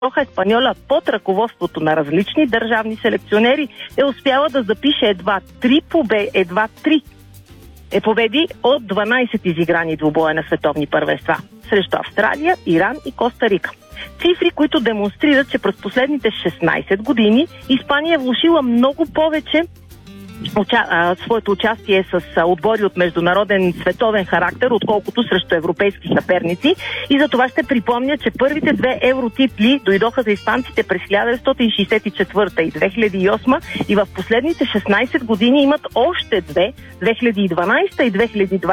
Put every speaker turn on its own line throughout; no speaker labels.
Роха Еспаньола под ръководството на различни държавни селекционери е успяла да запише едва 3 победи от 12 изиграни двубоя на световни първенства срещу Австралия, Иран и Коста Рика. Цифри, които демонстрират, че през последните 16 години Испания е влошила много повече своето участие с отбори от международен световен характер, отколкото срещу европейски съперници. И за това ще припомня, че първите две евротитли дойдоха за испанците през 1964 и 2008 и в последните 16 години имат още две, 2012 и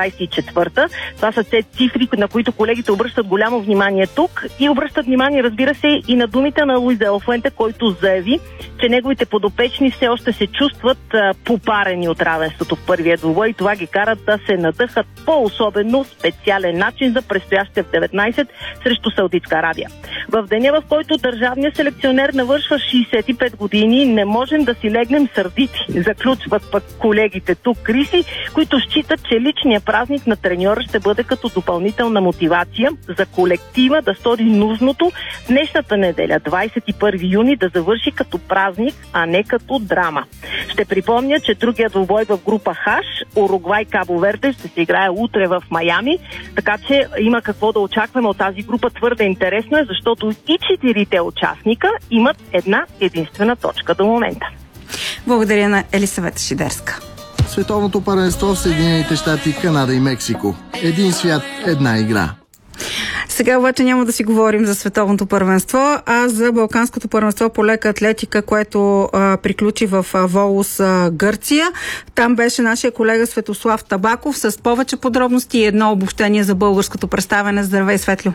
2024. Това са те цифри, на които колегите обръщат голямо внимание тук и обръщат внимание, разбира се, и на думите на Луис де ла Фуенте, който заяви, че неговите подопечни все още се чувстват попарени от равенството в първия двубой и това ги карат да се надъхат по особено специален начин за предстоящия в 19 срещу Саудитска Арабия. В деня, в който държавният селекционер навършва 65 години, не можем да си легнем сърдити, заключват пък колегите тук Криси, които считат, че личният празник на треньора ще бъде като допълнителна мотивация за колектива да стори нужното днешната неделя, 21 юни, да завърши като празник, а не като драма. Ще припомня, че другият двубой в група Хаш, Уругвай Кабо Верде, ще се играе утре в Майами, така че има какво да очакваме от тази група. Твърде интересно е, защото и четирите участника имат една единствена точка до момента.
Благодаря на Елисавета Шидерска.
Световното първенство в Съединените щати, Канада и Мексико. Един свят, една игра.
Сега обаче няма да си говорим за световното първенство, а за Балканското първенство по лека атлетика, което приключи в Волос, Гърция. Там беше нашия колега Светослав Табаков с повече подробности и едно обобщение за българското представяне. Здравей, Светлю!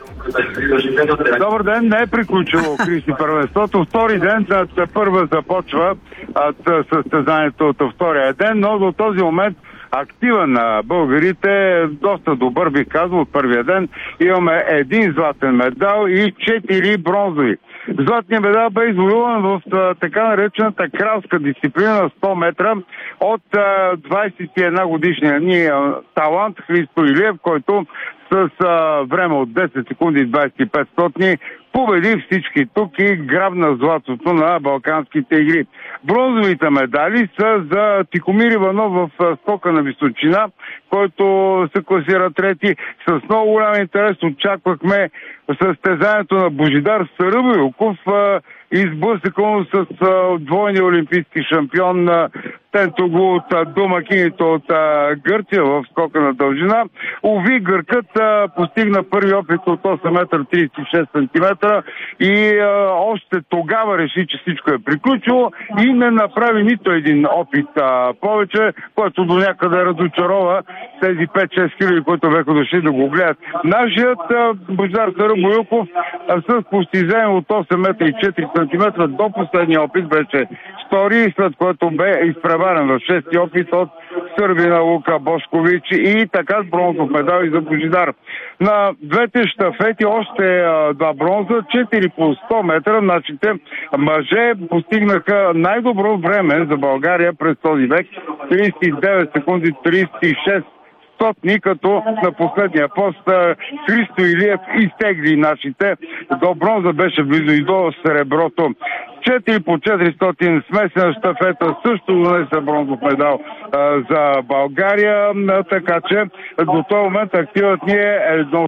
Добър ден! Не е приключило, Криси, първенството. Втори ден, първа започва състезанието от втория ден, но до този момент актива на българите е доста добър, бих казал, от първия ден. Имаме един златен медал и 4 бронзови. Златният медал бе извоюван в така наречената кралска дисциплина на 100 метра от 21 годишния ни талант Христо Илиев, който с време от 10 секунди и 25 стотни победи всички тук и грабна златото на Балканските игри. Бронзовите медали са за Тихомир Иванов в скока на височина, който се класира трети. С много голям интерес очаквахме състезанието на Божидар Саръбилков, изблъскано с двойния олимпийски шампион Тентоглу от домакините от Гърция в скока на дължина. Уви, гъркът постигна първи опит от 8 метра 36 сантиметра и още тогава реши, че всичко е приключило и не направи нито един опит повече, който до някъде разочарова тези 5-6 хиляди, които бяха дошли да го гледат. Нашият Божидар Саръбилков с постижение от 8 метра и 4 сантиметра до последния опит беше втори, след което бе изпреварен в 6-ти опит от сърбина Лука Бошкович и така с бронзов медал и за Божидар. На двете щафети още два бронза, 4 по 100 метра. Нашите мъже постигнаха най-добро време за България през този век. 39 секунди 36 стотни, като на последния пост Христо Илиев изтегли нашите. До бронза беше близо и до среброто. 4 по 400 смесена щафета също донесе бронзов медал за България, така че до този момент активът ни е едно.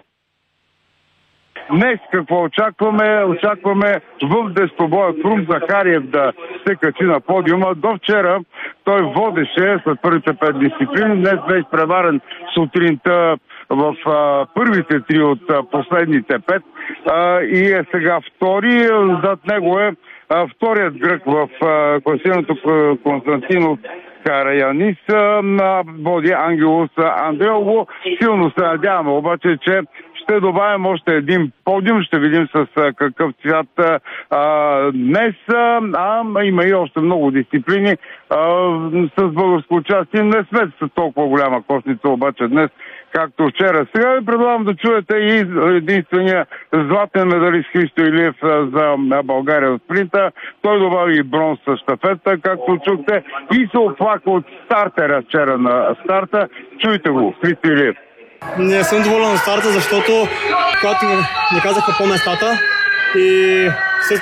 Днес какво очакваме? Очакваме в десетобоя Крум Захариев да се качи на подиума. До вчера той водеше след първите 5 дисциплини. Днес бе изпреварен сутринта в първите 3 от последните 5 и е сега втори. Зад него е вторият грък в класирането Константинов Караянис, води Ангелос Андреово. Силно се надяваме обаче, че ще добавим още един подиум, ще видим с какъв цвят днес. Има и още много дисциплини с българско участие. Не сме с толкова голяма кошница обаче днес, както вчера. Сега ви предлагам да чуете и единствения златен медалист Христо Илиев за България в спринта. Той добави и бронз с щафета, както чухте, и се оплака от стартера вчера на старта. Чуйте го, Христо Илиев.
Не съм доволен от старта, защото когато не казаха по местата и след